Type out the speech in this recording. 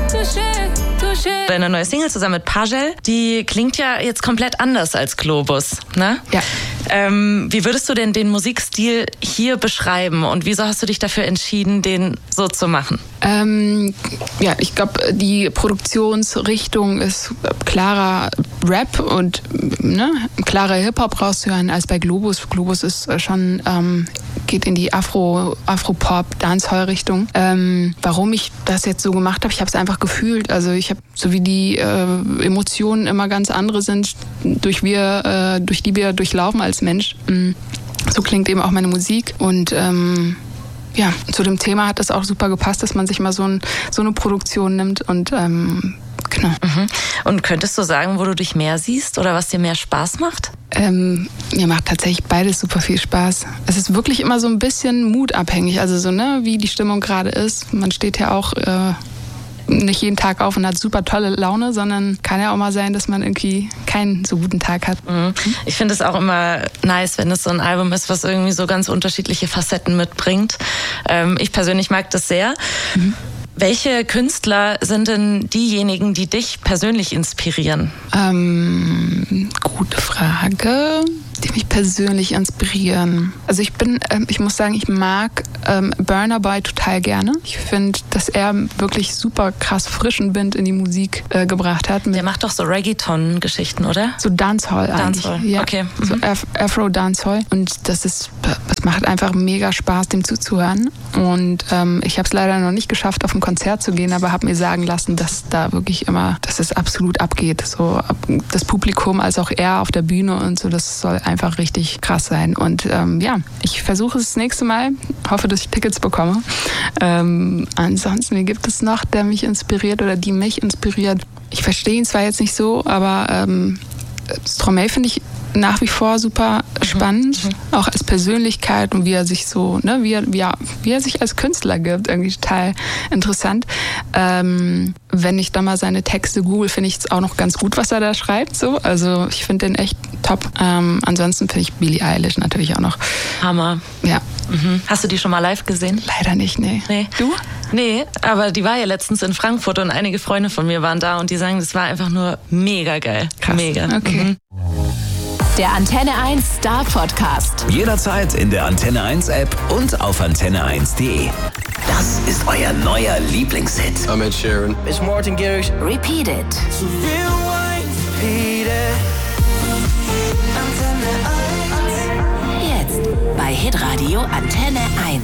Deine neue Single zusammen mit Pagel, die klingt ja jetzt komplett anders als Globus, ne? Ja. Wie würdest du denn den Musikstil hier beschreiben und wieso hast du dich dafür entschieden, den so zu machen? Ja, ich glaube, die Produktionsrichtung ist klarer Rap und klarer Hip-Hop rauszuhören als bei Globus. Globus ist schon, geht in die Afro-Pop-Dancehall-Richtung. Warum ich das jetzt so gemacht habe, ich habe es einfach gefühlt. Also ich habe, so wie die Emotionen immer ganz andere sind, durch die wir durchlaufen als Mensch. So klingt eben auch meine Musik und ja, zu dem Thema hat es auch super gepasst, dass man sich mal so eine Produktion nimmt und genau. Mhm. Und könntest du sagen, wo du dich mehr siehst oder was dir mehr Spaß macht? Mir macht tatsächlich beides super viel Spaß. Es ist wirklich immer so ein bisschen mutabhängig, also so, wie die Stimmung gerade ist. Man steht ja auch nicht jeden Tag auf und hat super tolle Laune, sondern kann ja auch mal sein, dass man irgendwie keinen so guten Tag hat. Ich finde es auch immer nice, wenn es so ein Album ist, was irgendwie so ganz unterschiedliche Facetten mitbringt. Ich persönlich mag das sehr. Welche Künstler sind denn diejenigen, die dich persönlich inspirieren? Gute Frage. Die mich persönlich inspirieren. Also ich muss sagen, ich mag Burna Boy total gerne. Ich finde, dass er wirklich super krass frischen Wind in die Musik gebracht hat. Der macht doch so Reggaeton-Geschichten, oder? So Dancehall eigentlich. Dancehall, ja. Okay. So Afro-Dancehall. Und das macht einfach mega Spaß, dem zuzuhören. Und ich habe es leider noch nicht geschafft, auf ein Konzert zu gehen, aber habe mir sagen lassen, dass da wirklich immer, dass es absolut abgeht. So das Publikum als auch er auf der Bühne und so, das soll einfach richtig krass sein. Und ja, ich versuche es das nächste Mal. Hoffe, dass ich Tickets bekomme. Ansonsten, wen gibt es noch, der mich inspiriert oder die mich inspiriert? Ich verstehe ihn zwar jetzt nicht so, aber Stromae finde ich nach wie vor super spannend, auch als Persönlichkeit und wie er sich so, wie er sich als Künstler gibt, irgendwie total interessant. Wenn ich da mal seine Texte google, finde ich es auch noch ganz gut, was er da schreibt. So. Also ich finde den echt top. Ansonsten finde ich Billie Eilish natürlich auch noch. Hammer. Ja. Hast du die schon mal live gesehen? Leider nicht, nee. Du? Nee, aber die war ja letztens in Frankfurt und einige Freunde von mir waren da und die sagen, das war einfach nur mega geil. Krass. Mega. Okay. Der Antenne 1 Star Podcast. Jederzeit in der Antenne 1 App und auf antenne1.de. Das ist euer neuer Lieblingshit. I'm Ed Sheeran. It's Martin Garrix. Repeat it. Jetzt bei Hitradio Antenne 1.